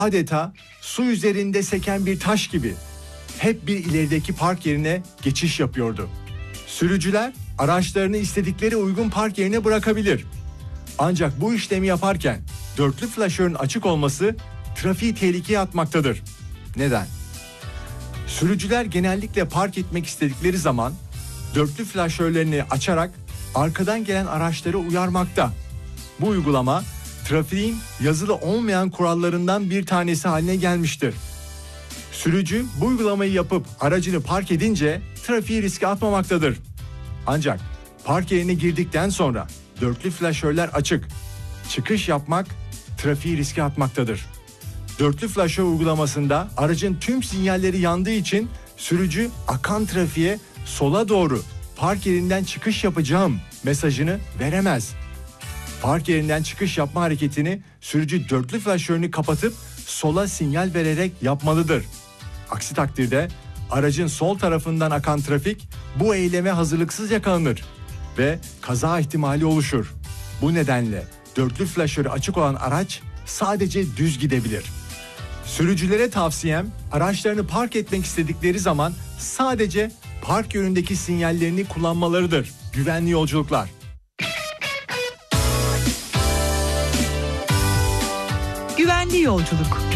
adeta su üzerinde seken bir taş gibi hep bir ilerideki park yerine geçiş yapıyordu. Sürücüler araçlarını istedikleri uygun park yerine bırakabilir. Ancak bu işlemi yaparken dörtlü flaşörün açık olması trafiği tehlikeye atmaktadır. Neden? Sürücüler genellikle park etmek istedikleri zaman dörtlü flaşörlerini açarak arkadan gelen araçları uyarmakta. Bu uygulama trafiğin yazılı olmayan kurallarından bir tanesi haline gelmiştir. Sürücü bu uygulamayı yapıp aracını park edince trafiği riske atmamaktadır. Ancak park yerine girdikten sonra dörtlü flaşörler açık. Çıkış yapmak trafiği riske atmaktadır. Dörtlü flaşör uygulamasında aracın tüm sinyalleri yandığı için sürücü akan trafiğe sola doğru park yerinden çıkış yapacağım mesajını veremez. Park yerinden çıkış yapma hareketini sürücü dörtlü flaşörünü kapatıp sola sinyal vererek yapmalıdır. Aksi takdirde aracın sol tarafından akan trafik bu eyleme hazırlıksız yakalanır ve kaza ihtimali oluşur. Bu nedenle dörtlü flaşörü açık olan araç sadece düz gidebilir. Sürücülere tavsiyem araçlarını park etmek istedikleri zaman sadece park yönündeki sinyallerini kullanmalarıdır. Güvenli yolculuklar. Güvenli yolculuk.